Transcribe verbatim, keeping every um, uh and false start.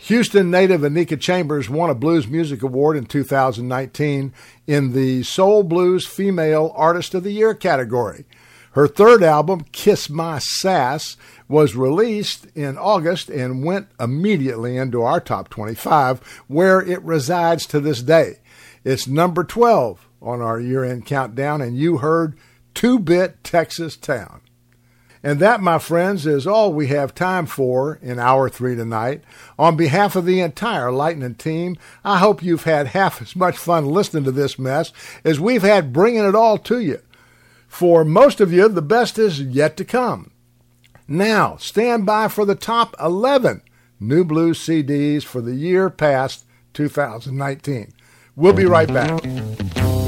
Houston native Anika Chambers won a Blues Music Award in two thousand nineteen in the Soul Blues Female Artist of the Year category. Her third album, Kiss My Sass, was released in August and went immediately into our top twenty-five, where it resides to this day. It's number twelve on our year-end countdown, and you heard Two-Bit Texas Town. And that, my friends, is all we have time for in Hour three tonight. On behalf of the entire Lightning team, I hope you've had half as much fun listening to this mess as we've had bringing it all to you. For most of you, the best is yet to come. Now, stand by for the top eleven new blues C Ds for the year past two thousand nineteen. We'll be right back.